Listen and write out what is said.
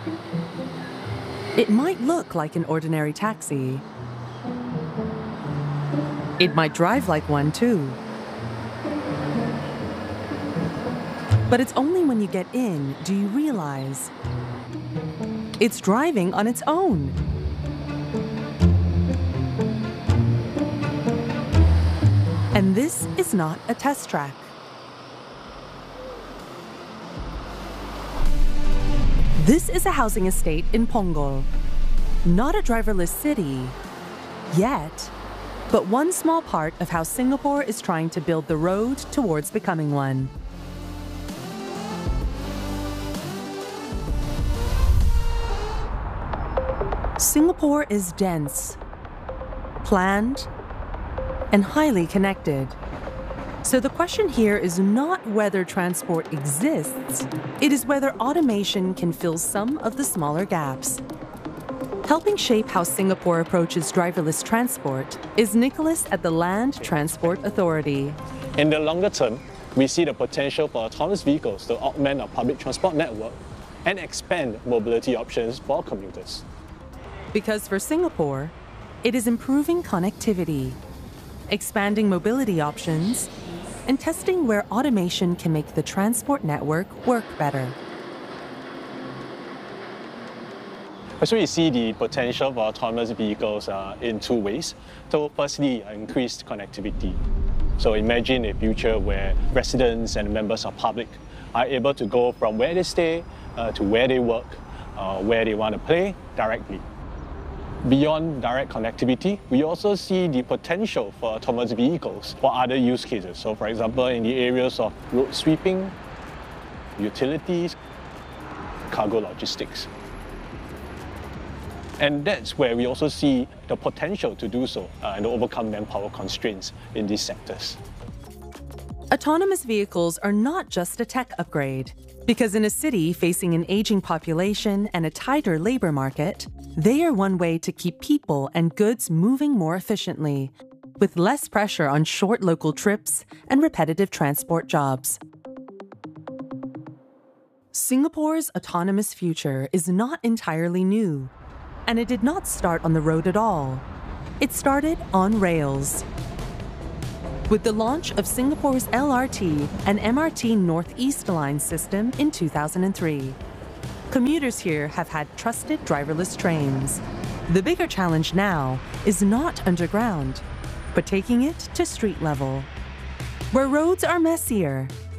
It might look like an ordinary taxi. It might drive like one, too. But it's only when you get in do you realize it's driving on its own. And this is not a test track. This is a housing estate in Punggol. Not a driverless city yet, but one small part of how Singapore is trying to build the road towards becoming one. Singapore is dense, planned, and highly connected. So the question here is not whether transport exists, it is whether automation can fill some of the smaller gaps. Helping shape how Singapore approaches driverless transport is Nicholas at the Land Transport Authority. In the longer term, we see the potential for autonomous vehicles to augment our public transport network and expand mobility options for commuters. Because for Singapore, it is improving connectivity, expanding mobility options, and testing where automation can make the transport network work better. So we see the potential for autonomous vehicles in two ways. So firstly, increased connectivity. So imagine a future where residents and members of public are able to go from where they stay to where they work, where they want to play directly. Beyond direct connectivity, we also see the potential for autonomous vehicles for other use cases. So for example, in the areas of road sweeping, utilities, cargo logistics. And that's where we also see the potential to do so and to overcome manpower constraints in these sectors. Autonomous vehicles are not just a tech upgrade, because in a city facing an aging population and a tighter labor market, they are one way to keep people and goods moving more efficiently, with less pressure on short local trips and repetitive transport jobs. Singapore's autonomous future is not entirely new, and it did not start on the road at all. It started on rails. With the launch of Singapore's LRT and MRT Northeast Line system in 2003. Commuters here have had trusted driverless trains. The bigger challenge now is not underground, but taking it to street level, where roads are messier,